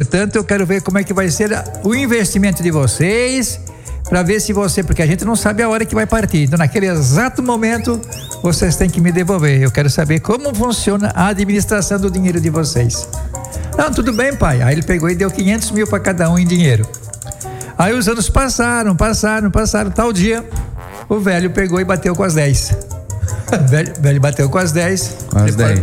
Portanto, eu quero ver como é que vai ser o investimento de vocês, para ver se porque a gente não sabe a hora que vai partir. Então, naquele exato momento, vocês têm que me devolver. Eu quero saber como funciona a administração do dinheiro de vocês. Não, tudo bem, pai. Aí ele pegou e deu 500 mil para cada um em dinheiro. Aí os anos passaram. Tal dia, o velho pegou e bateu com as 10. O velho bateu com as 10. Com as 10.